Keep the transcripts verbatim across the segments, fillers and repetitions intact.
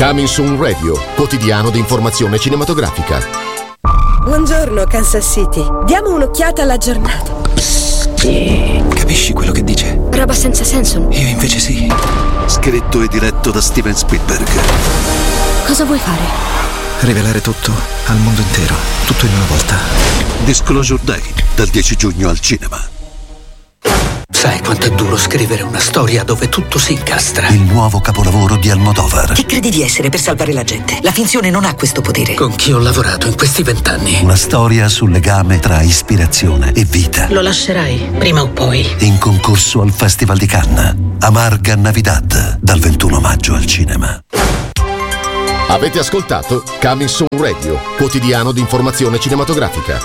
Coming Soon Radio, quotidiano di informazione cinematografica. Buongiorno Kansas City, diamo un'occhiata alla giornata. Capisci quello che dice? Roba senza senso. Io invece sì. Scritto e diretto da Steven Spielberg. Cosa vuoi fare? Rivelare tutto al mondo intero, tutto in una volta. Disclosure Day, dal dieci giugno al cinema. Sai quanto è duro scrivere una storia dove tutto si incastra? Il nuovo capolavoro di Almodovar. Chi credi di essere per salvare la gente? La finzione non ha questo potere. Con chi ho lavorato in questi vent'anni? Una storia sul legame tra ispirazione e vita. Lo lascerai, prima o poi. In concorso al Festival di Cannes. Amarga Navidad, dal ventuno maggio al cinema. Avete ascoltato Coming Soon Radio, quotidiano di informazione cinematografica.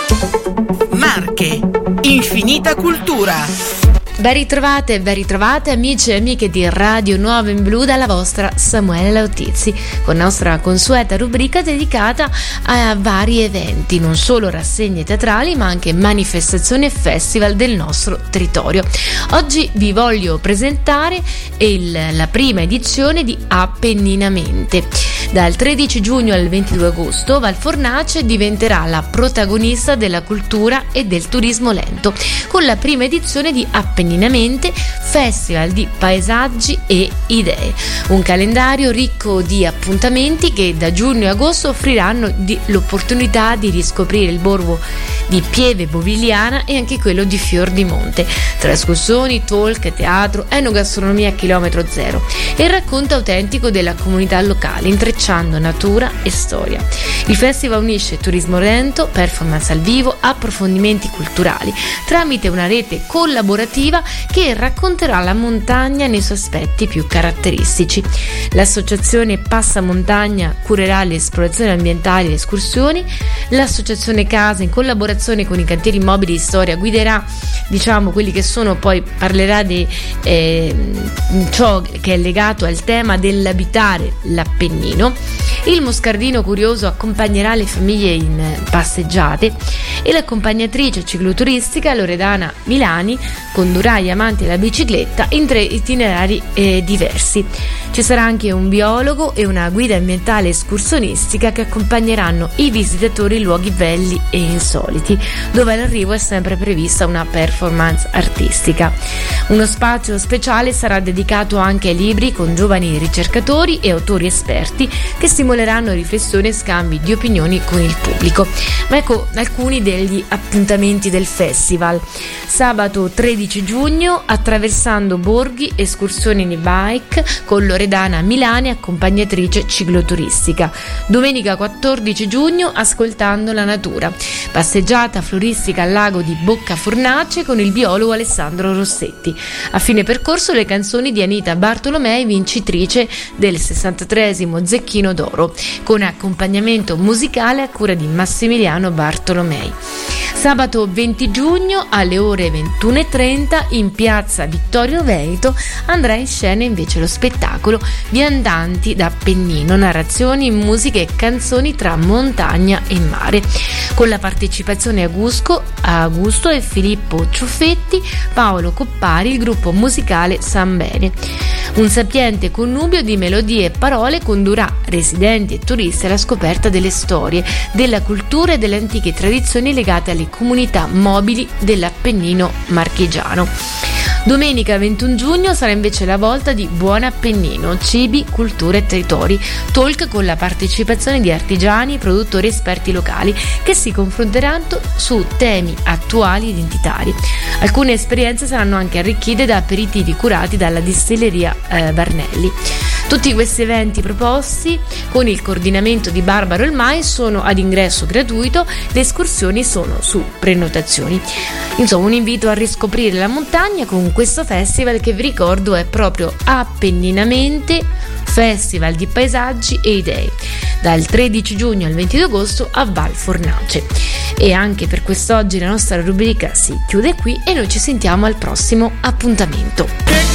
Marche, infinita cultura. Ben ritrovate, ben ritrovate amici e amiche di Radio Nuovo in Blu dalla vostra Samuele Lautizzi, con nostra consueta rubrica dedicata a vari eventi, non solo rassegne teatrali ma anche manifestazioni e festival del nostro territorio. Oggi vi voglio presentare il, la prima edizione di Appenninamente. Dal tredici giugno al ventidue agosto Val Fornace diventerà la protagonista della cultura e del turismo lento, con la prima edizione di Appenninamente, festival di paesaggi e idee. Un calendario ricco di appuntamenti che da giugno e agosto offriranno di, l'opportunità di riscoprire il borgo di Pieve Bovigliana e anche quello di Fior di Monte, tra escursioni, talk, teatro, enogastronomia a chilometro zero e il racconto autentico della comunità locale, intrecciando natura e storia. Il festival unisce turismo lento, performance al vivo, approfondimenti culturali tramite una rete collaborativa che racconterà la montagna nei suoi aspetti più caratteristici. L'associazione Passamontagna curerà le esplorazioni ambientali e le escursioni, l'associazione Casa in collaborazione con i cantieri mobili di storia guiderà diciamo quelli che sono poi parlerà di eh, ciò che è legato al tema dell'abitare l'Appennino. Il Moscardino Curioso accompagnerà le famiglie in passeggiate e l'accompagnatrice cicloturistica Loredana Milani condurrà gli amanti della bicicletta in tre itinerari eh, diversi. Ci sarà anche un biologo e una guida ambientale escursionistica che accompagneranno i visitatori in luoghi belli e insoliti, dove all'arrivo è sempre prevista una performance artistica. Uno spazio speciale sarà dedicato anche ai libri con giovani ricercatori e autori esperti che stimoleranno riflessioni e scambi di opinioni con il pubblico. Ma ecco alcuni degli appuntamenti del festival. Sabato tredici giugno attraversando borghi, escursioni in e-bike con Loredana Milani, accompagnatrice cicloturistica. Domenica quattordici giugno ascoltando la natura, passeggiata floristica al lago di Bocca Fornace con il biologo Alessandro Rossetti. A fine percorso le canzoni di Anita Bartolomei, vincitrice del sessantatreesimo Zecchino d'Oro, con accompagnamento musicale a cura di Massimiliano Bartolomei. Sabato venti giugno alle ore ventuno e trenta in piazza Vittorio Veneto andrà in scena invece lo spettacolo Viandanti d'Appennino, narrazioni, musiche e canzoni tra montagna e mare, con la partecipazione a Augusto, Augusto e Filippo Ciuffetti, Paolo Coppari, il gruppo musicale San Bene. Un sapiente connubio di melodie e parole condurrà residenti e turisti alla scoperta delle storie, della cultura e delle antiche tradizioni legate alle comunità mobili dell'Appennino marchigiano. Domenica ventuno giugno sarà invece la volta di Buon Appennino, cibi, cultura e territori, talk con la partecipazione di artigiani, produttori e esperti locali che si confronteranno su temi attuali e identitari. Alcune esperienze saranno anche arricchite da aperitivi curati dalla distilleria eh, Barnelli. Tutti questi eventi proposti con il coordinamento di Barbara Olmai sono ad ingresso gratuito, le escursioni sono su prenotazioni. Insomma, un invito a riscoprire la montagna con questo festival che vi ricordo è proprio Appenninamente, festival di paesaggi e idee, dal tredici giugno al ventidue agosto a Val Fornace. E anche per quest'oggi la nostra rubrica si chiude qui e noi ci sentiamo al prossimo appuntamento.